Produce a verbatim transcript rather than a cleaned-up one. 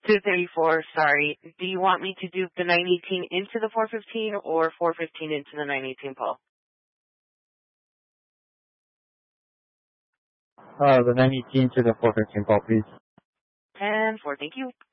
two thirty-four, sorry. Do you want me to do the nine eighteen into the four fifteen or four fifteen into the nine eighteen, Paul? Uh, the nine eighteen to the four fifteen, Paul, please. ten four, thank you.